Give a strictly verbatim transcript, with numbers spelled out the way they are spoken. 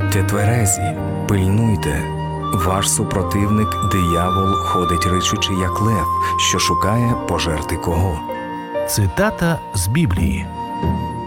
Будьте тверезі, пильнуйте. Ваш супротивник диявол ходить ричучи, як лев, що шукає пожерти кого. Цитата з Біблії.